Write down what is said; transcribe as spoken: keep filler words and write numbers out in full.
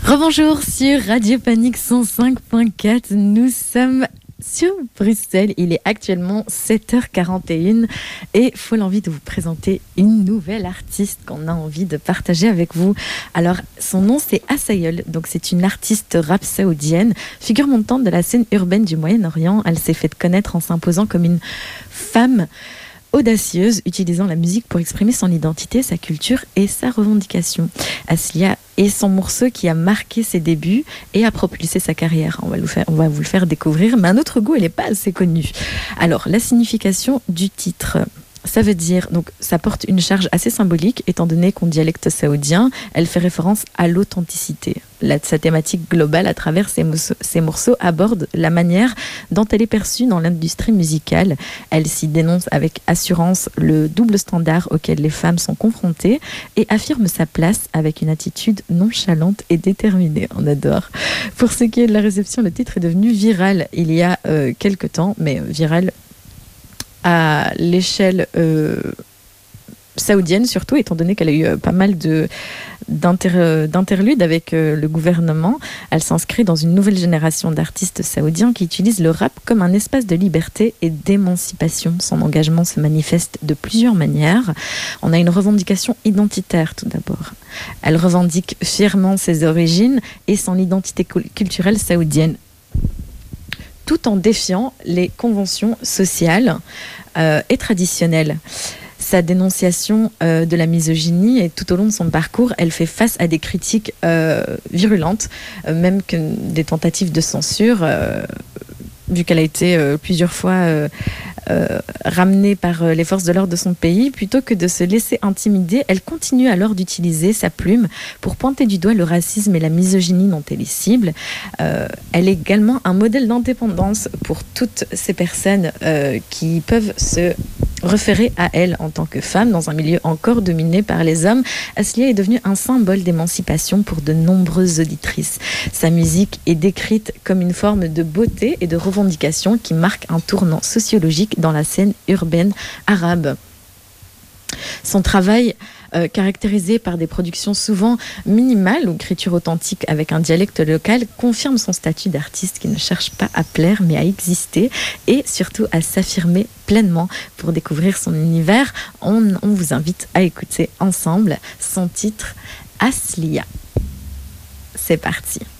Rebonjour sur Radio Panique cent cinq point quatre. Nous sommes sur Bruxelles. Il est actuellement sept heures quarante et une et faut l'envie de vous présenter une nouvelle artiste qu'on a envie de partager avec vous. Alors, son nom c'est Asayol. Donc, c'est une artiste rap saoudienne, figure montante de la scène urbaine du Moyen-Orient. Elle s'est fait connaître en s'imposant comme une femme audacieuse, utilisant la musique pour exprimer son identité, sa culture et sa revendication. Aslia est son morceau qui a marqué ses débuts et a propulsé sa carrière. On va, le faire, on va vous le faire découvrir, mais à notre goût, elle n'est pas assez connue. Alors, la signification du titre. Ça veut dire, donc ça porte une charge assez symbolique, étant donné qu'en dialecte saoudien, elle fait référence à l'authenticité. La, sa thématique globale à travers ses, morceaux, ses morceaux aborde la manière dont elle est perçue dans l'industrie musicale. Elle s'y dénonce avec assurance le double standard auquel les femmes sont confrontées et affirme sa place avec une attitude nonchalante et déterminée. On adore. Pour ce qui est de la réception, le titre est devenu viral il y a euh, quelques temps, mais viral à l'échelle euh, saoudienne surtout, étant donné qu'elle a eu euh, pas mal de, d'inter, d'interludes avec euh, le gouvernement. Elle s'inscrit dans une nouvelle génération d'artistes saoudiens qui utilisent le rap comme un espace de liberté et d'émancipation. Son engagement se manifeste de plusieurs manières. On a une revendication identitaire tout d'abord. Elle revendique fièrement ses origines et son identité culturelle saoudienne, tout en défiant les conventions sociales euh, et traditionnelles. Sa dénonciation euh, de la misogynie et tout au long de son parcours, elle fait face à des critiques euh, virulentes, euh, même que des tentatives de censure, euh, vu qu'elle a été euh, plusieurs fois euh, euh, ramenée par euh, les forces de l'ordre de son pays. Plutôt que de se laisser intimider, elle continue alors d'utiliser sa plume pour pointer du doigt le racisme et la misogynie dont elle est cible. Euh, elle est également un modèle d'indépendance pour toutes ces personnes euh, qui peuvent se référer à elle en tant que femme dans un milieu encore dominé par les hommes. Aslia est devenue un symbole d'émancipation pour de nombreuses auditrices. Sa musique est décrite comme une forme de beauté et de revendication qui marque un tournant sociologique dans la scène urbaine arabe. Son travail, euh, caractérisé par des productions souvent minimales ou écriture authentique avec un dialecte local, confirme son statut d'artiste qui ne cherche pas à plaire mais à exister et surtout à s'affirmer pleinement. Pour découvrir son univers, on, on vous invite à écouter ensemble son titre Aslia. C'est parti.